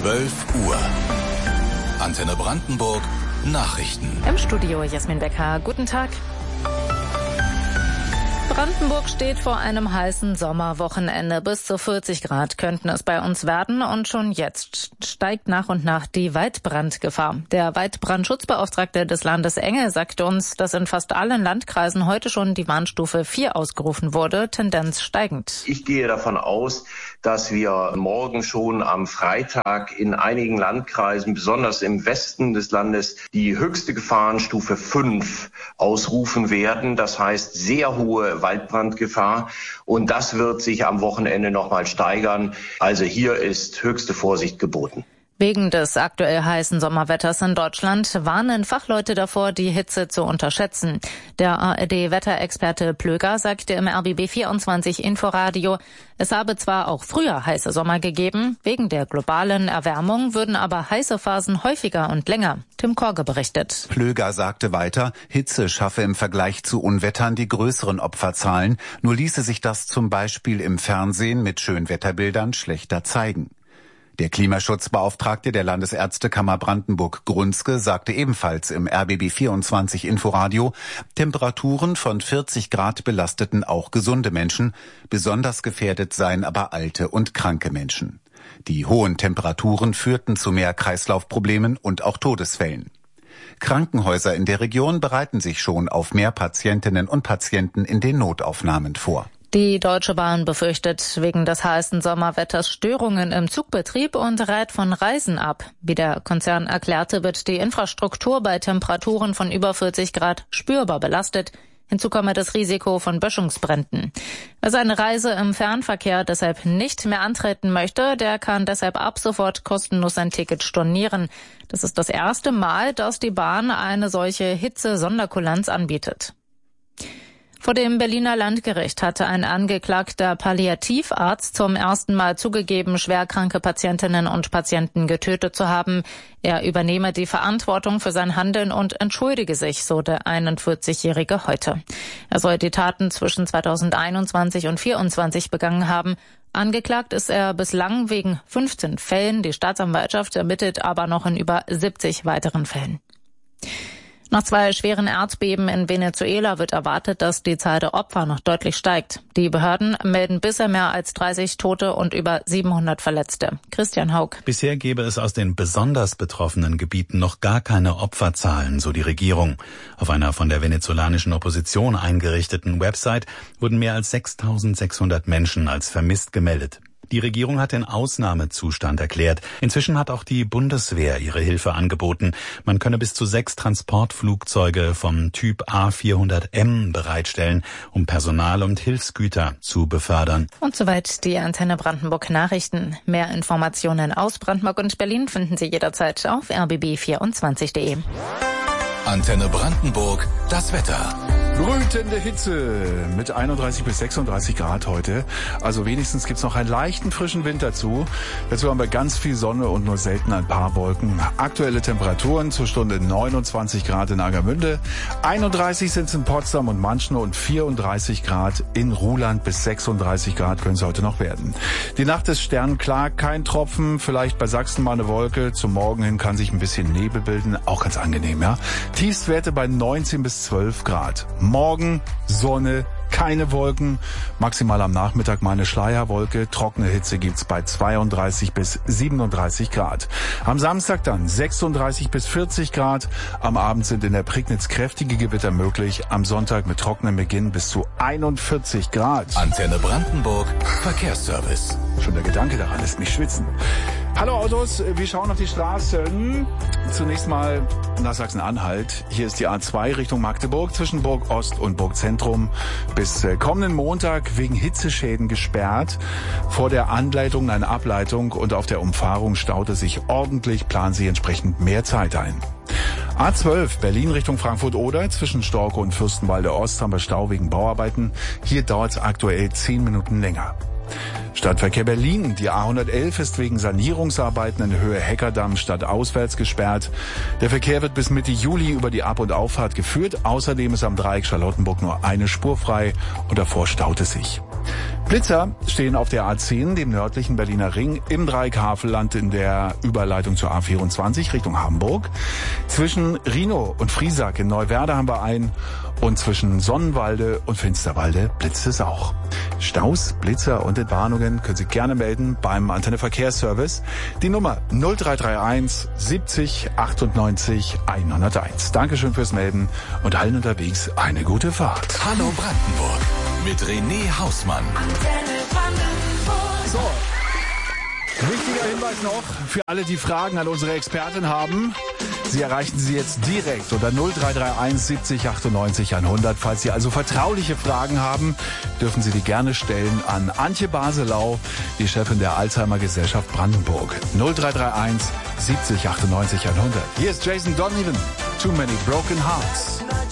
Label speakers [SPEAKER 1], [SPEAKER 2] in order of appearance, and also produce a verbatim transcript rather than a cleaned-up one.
[SPEAKER 1] zwölf Uhr. Antenne Brandenburg Nachrichten.
[SPEAKER 2] Im Studio Jasmin Becker. Guten Tag. Brandenburg steht vor einem heißen Sommerwochenende. Bis zu vierzig Grad könnten es bei uns werden und schon jetzt steigt nach und nach die Waldbrandgefahr. Der Waldbrandschutzbeauftragte des Landes Engel sagt uns, dass in fast allen Landkreisen heute schon die Warnstufe vier ausgerufen wurde, Tendenz steigend.
[SPEAKER 3] Ich gehe davon aus, dass wir morgen schon am Freitag in einigen Landkreisen, besonders im Westen des Landes, die höchste Gefahrenstufe fünf ausrufen werden. Das heißt sehr hohe Waldbrandgefahr, und das wird sich am Wochenende nochmal steigern. Also hier ist höchste Vorsicht geboten.
[SPEAKER 2] Wegen des aktuell heißen Sommerwetters in Deutschland warnen Fachleute davor, die Hitze zu unterschätzen. Der A R D-Wetterexperte Plöger sagte im R B B vierundzwanzig Inforadio, es habe zwar auch früher heiße Sommer gegeben, wegen der globalen Erwärmung würden aber heiße Phasen häufiger und länger. Tim Korge berichtet.
[SPEAKER 4] Plöger sagte weiter, Hitze schaffe im Vergleich zu Unwettern die größeren Opferzahlen, nur ließe sich das zum Beispiel im Fernsehen mit Schönwetterbildern schlechter zeigen. Der Klimaschutzbeauftragte der Landesärztekammer Brandenburg Grunzke sagte ebenfalls im R B B vierundzwanzig Inforadio, Temperaturen von vierzig Grad belasteten auch gesunde Menschen, besonders gefährdet seien aber alte und kranke Menschen. Die hohen Temperaturen führten zu mehr Kreislaufproblemen und auch Todesfällen. Krankenhäuser in der Region bereiten sich schon auf mehr Patientinnen und Patienten in den Notaufnahmen vor.
[SPEAKER 2] Die Deutsche Bahn befürchtet wegen des heißen Sommerwetters Störungen im Zugbetrieb und rät von Reisen ab. Wie der Konzern erklärte, wird die Infrastruktur bei Temperaturen von über vierzig Grad spürbar belastet. Hinzu komme das Risiko von Böschungsbränden. Wer seine Reise im Fernverkehr deshalb nicht mehr antreten möchte, der kann deshalb ab sofort kostenlos sein Ticket stornieren. Das ist das erste Mal, dass die Bahn eine solche Hitze-Sonderkulanz anbietet. Vor dem Berliner Landgericht hatte ein angeklagter Palliativarzt zum ersten Mal zugegeben, schwerkranke Patientinnen und Patienten getötet zu haben. Er übernehme die Verantwortung für sein Handeln und entschuldige sich, so der einundvierzigjährige heute. Er soll die Taten zwischen zweitausendeinundzwanzig und vierundzwanzig begangen haben. Angeklagt ist er bislang wegen fünfzehn Fällen. Die Staatsanwaltschaft ermittelt aber noch in über siebzig weiteren Fällen. Nach zwei schweren Erdbeben in Venezuela wird erwartet, dass die Zahl der Opfer noch deutlich steigt. Die Behörden melden bisher mehr als dreißig Tote und über siebenhundert Verletzte. Christian Haug.
[SPEAKER 5] Bisher gäbe es aus den besonders betroffenen Gebieten noch gar keine Opferzahlen, so die Regierung. Auf einer von der venezolanischen Opposition eingerichteten Website wurden mehr als sechstausendsechshundert Menschen als vermisst gemeldet. Die Regierung hat den Ausnahmezustand erklärt. Inzwischen hat auch die Bundeswehr ihre Hilfe angeboten. Man könne bis zu sechs Transportflugzeuge vom Typ A vierhundert M bereitstellen, um Personal und Hilfsgüter zu befördern.
[SPEAKER 2] Und soweit die Antenne Brandenburg Nachrichten. Mehr Informationen aus Brandenburg und Berlin finden Sie jederzeit auf r b b vierundzwanzig punkt de.
[SPEAKER 1] Antenne Brandenburg, das Wetter.
[SPEAKER 6] Brütende Hitze mit einunddreißig bis sechsunddreißig Grad heute. Also wenigstens gibt's noch einen leichten frischen Wind dazu. Dazu haben wir ganz viel Sonne und nur selten ein paar Wolken. Aktuelle Temperaturen zur Stunde neunundzwanzig Grad in Agermünde, einunddreißig sind es in Potsdam und Manschnow und vierunddreißig Grad in Ruhland, bis sechsunddreißig Grad können es heute noch werden. Die Nacht ist sternklar, kein Tropfen, vielleicht bei Sachsen mal eine Wolke. Zum Morgen hin kann sich ein bisschen Nebel bilden, auch ganz angenehm, ja. Tiefstwerte bei neunzehn bis zwölf Grad. Morgen Sonne, keine Wolken, maximal am Nachmittag mal eine Schleierwolke, trockene Hitze gibt's bei zweiunddreißig bis siebenunddreißig Grad. Am Samstag dann sechsunddreißig bis vierzig Grad, am Abend sind in der Prignitz kräftige Gewitter möglich, am Sonntag mit trockenem Beginn bis zu einundvierzig Grad.
[SPEAKER 1] Antenne Brandenburg, Verkehrsservice.
[SPEAKER 6] Schon der Gedanke daran lässt mich schwitzen. Hallo Autos, wir schauen auf die Straßen. Zunächst mal nach Sachsen-Anhalt. Hier ist die A zwei Richtung Magdeburg zwischen Burg Ost und Burg Zentrum bis kommenden Montag wegen Hitzeschäden gesperrt. Vor der Anleitung eine Ableitung und auf der Umfahrung staute sich ordentlich, planen Sie entsprechend mehr Zeit ein. A zwölf Berlin Richtung Frankfurt-Oder zwischen Storke und Fürstenwalde Ost haben wir Stau wegen Bauarbeiten. Hier dauert es aktuell zehn Minuten länger. Stadtverkehr Berlin. Die A hundertelf ist wegen Sanierungsarbeiten in Höhe Heckerdamm stadtauswärts gesperrt. Der Verkehr wird bis Mitte Juli über die Ab- und Auffahrt geführt. Außerdem ist am Dreieck Charlottenburg nur eine Spur frei und davor staut es sich. Blitzer stehen auf der A zehn, dem nördlichen Berliner Ring, im Dreieckhavelland in der Überleitung zur A vierundzwanzig Richtung Hamburg. Zwischen Rhinow und Friesack in Neuwerder haben wir einen und zwischen Sonnenwalde und Finsterwalde blitzt es auch. Staus, Blitzer und Entwarnungen können Sie gerne melden beim Antenne Verkehrsservice. Die Nummer null drei drei eins siebzig achtundneunzig hunderteins. Dankeschön fürs Melden und allen unterwegs eine gute Fahrt.
[SPEAKER 1] Hallo Brandenburg mit René Hausmann.
[SPEAKER 6] So, wichtiger Hinweis noch für alle, die Fragen an unsere Expertin haben. Sie erreichen sie jetzt direkt unter null drei drei eins siebzig achtundneunzig hundert. Falls Sie also vertrauliche Fragen haben, dürfen Sie die gerne stellen an Antje Baselau, die Chefin der Alzheimer Gesellschaft Brandenburg. null drei drei eins siebzig achtundneunzig hundert. Hier ist Jason Donovan. Too Many Broken Hearts.